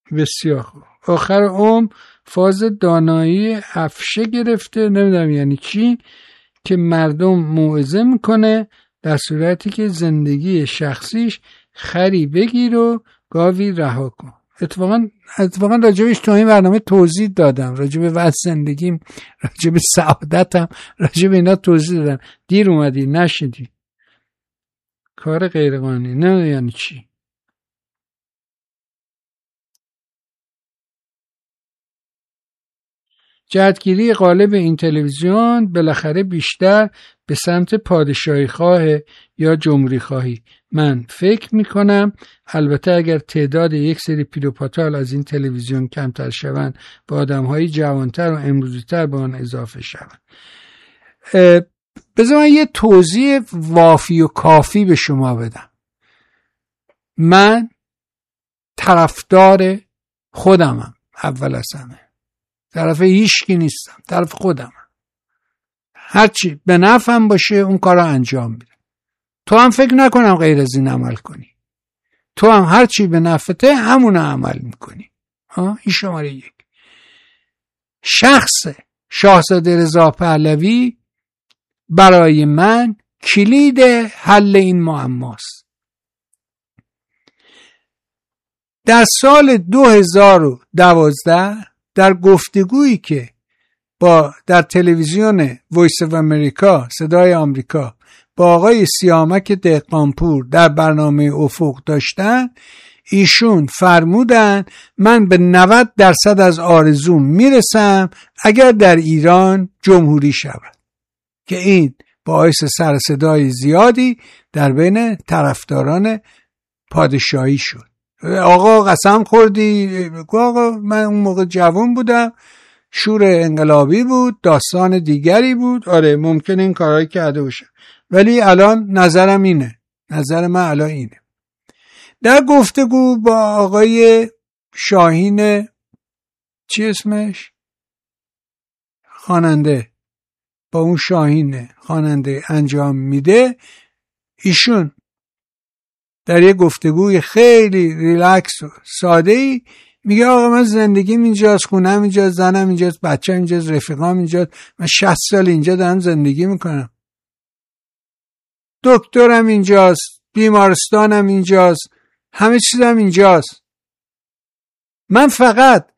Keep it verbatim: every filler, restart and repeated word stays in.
بسیار خوب. آخر عمر فاز دانایی افشه گرفته، نمیدونم یعنی چی، که مردم موعظه میکنه در صورتی که زندگی شخصیش خری بگیر و گاوی رها کن. اتفاقا اتفاقا راجبش تو این برنامه توضیح دادم، راجب وضع زندگیم، راجب سعادتم، راجب اینا توضیح دادم. دیر اومدی نشدی. کار غیر قانونی نه یعنی چی؟ جهتگیری قالب این تلویزیون بالاخره بیشتر به سمت پادشاهی خواه یا جمهوری خواهی. من فکر میکنم البته اگر تعداد یک سری پیروپاتال از این تلویزیون کمتر شوند و آدم‌های جوانتر و امروزی‌تر به آن اضافه شوند. بذار من یه توضیح وافی و کافی به شما بدم. من طرفدار خودمم، اول از همه طرف هیچکی نیستم، طرف خودمم. هرچی به نفعم باشه اون کار رو انجام میدم. تو هم فکر نکنم غیر از این عمل کنی. تو هم هرچی به نفعته همون عمل میکنی. ها این شماره یک. شخص شاهزاده رضا پهلوی برای من کلید حل این معماست. در سال دو هزار و دوازده در گفتگویی که با در تلویزیون وایس اف امریکا، صدای آمریکا، با آقای سیامک دهقانپور در برنامه افق داشتن، ایشون فرمودن من به نود درصد از آرزوم میرسم اگر در ایران جمهوری شود، که این باعث سر صدای زیادی در بین طرفداران پادشاهی شد. آقا قسم خوردی؟ آقا من اون موقع جوان بودم، شور انقلابی بود، داستان دیگری بود. آره ممکنه این کارهایی کرده باشه، ولی الان نظرم اینه، نظر من الان اینه. در گفتگو با آقای شاهین چی اسمش؟ خواننده، با اون شاهین خواننده انجام میده، ایشون در یه گفتگوی خیلی ریلکس و ساده‌ای میگه آقا من زندگیم اینجاست، خونم اینجاست، زنم اینجاست، بچه‌م اینجاست، رفیقام اینجاست، من شصت سال اینجا دارم زندگی میکنم، دکترم اینجاست، بیمارستانم اینجاست، همه چیزم اینجاست. من فقط